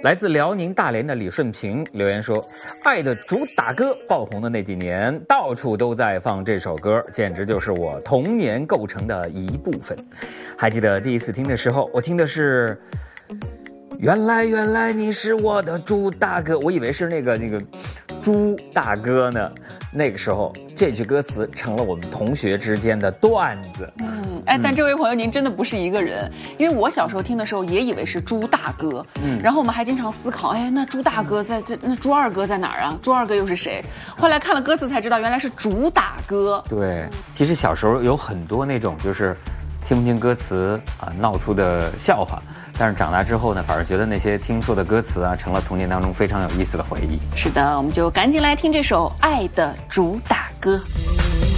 来自辽宁大连的李顺平留言说：“爱的主打歌爆红的那几年，到处都在放这首歌，简直就是我童年构成的一部分。”还记得第一次听的时候，我听的是原来你是我的猪大哥，我以为是那个猪大哥呢。那个时候这句歌词成了我们同学之间的段子。 但这位朋友您真的不是一个人，因为我小时候听的时候也以为是猪大哥，然后我们还经常思考，那猪大哥那猪二哥在哪儿啊？猪二哥又是谁？后来看了歌词才知道，原来是主打歌。 对，其实小时候有很多那种就是听不清歌词啊闹出的笑话，但是长大之后呢，反而觉得那些听错的歌词啊，成了童年当中非常有意思的回忆。 是的，我们就赶紧来听这首《爱的主打歌》。